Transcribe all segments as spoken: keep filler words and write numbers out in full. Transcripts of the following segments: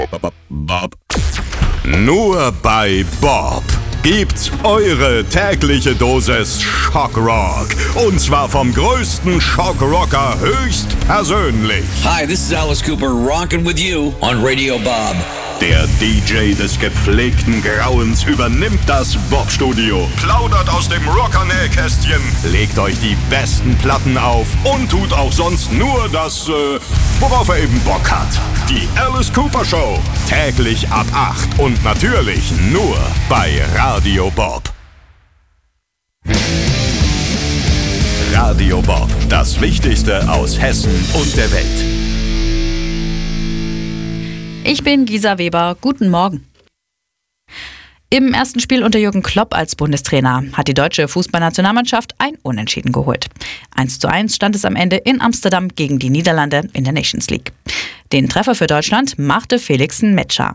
Bob. Nur bei Bob gibt's eure tägliche Dosis Schockrock. Und zwar vom größten Schockrocker höchstpersönlich. Hi, this is Alice Cooper, rockin' with you on Radio Bob. Der D J des gepflegten Grauens übernimmt das Bob-Studio, plaudert aus dem Rocker-Nähkästchen, legt euch die besten Platten auf und tut auch sonst nur das, äh, worauf er eben Bock hat. Die Alice Cooper Show, täglich ab acht und natürlich nur bei Radio Bob. Radio Bob, das Wichtigste aus Hessen und der Welt. Ich bin Gisa Weber. Guten Morgen. Im ersten Spiel unter Jürgen Klopp als Bundestrainer hat die deutsche Fußballnationalmannschaft ein Unentschieden geholt. eins zu eins stand es am Ende in Amsterdam gegen die Niederlande in der Nations League. Den Treffer für Deutschland machte Felix Metscher.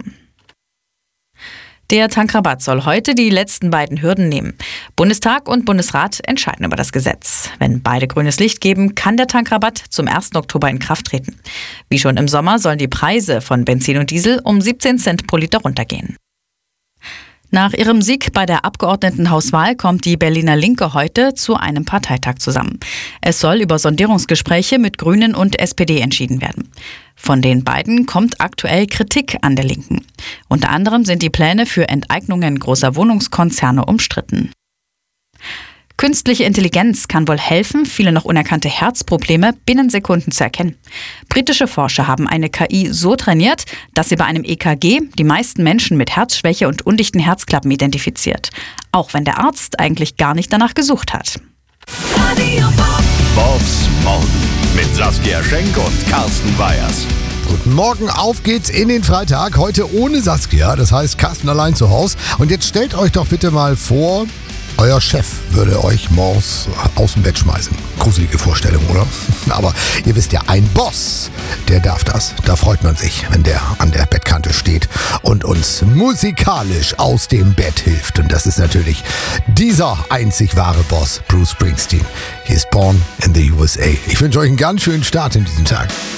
Der Tankrabatt soll heute die letzten beiden Hürden nehmen. Bundestag und Bundesrat entscheiden über das Gesetz. Wenn beide grünes Licht geben, kann der Tankrabatt zum ersten Oktober in Kraft treten. Wie schon im Sommer sollen die Preise von Benzin und Diesel um siebzehn Cent pro Liter runtergehen. Nach ihrem Sieg bei der Abgeordnetenhauswahl kommt die Berliner Linke heute zu einem Parteitag zusammen. Es soll über Sondierungsgespräche mit Grünen und S P D entschieden werden. Von den beiden kommt aktuell Kritik an der Linken. Unter anderem sind die Pläne für Enteignungen großer Wohnungskonzerne umstritten. Künstliche Intelligenz kann wohl helfen, viele noch unerkannte Herzprobleme binnen Sekunden zu erkennen. Britische Forscher haben eine K I so trainiert, dass sie bei einem E K G die meisten Menschen mit Herzschwäche und undichten Herzklappen identifiziert. Auch wenn der Arzt eigentlich gar nicht danach gesucht hat. Bobs Morgen mit Saskia Schenk und Carsten Weyers. Guten Morgen, auf geht's in den Freitag. Heute ohne Saskia, das heißt Carsten allein zu Hause. Und jetzt stellt euch doch bitte mal vor, euer Chef würde euch morgens aus dem Bett schmeißen. Gruselige Vorstellung, oder? Aber ihr wisst ja, ein Boss, der darf das. Da freut man sich, wenn der an der Bettkante steht und uns musikalisch aus dem Bett hilft. Und das ist natürlich dieser einzig wahre Boss, Bruce Springsteen. He is born in the U S A. Ich wünsche euch einen ganz schönen Start in diesen Tag.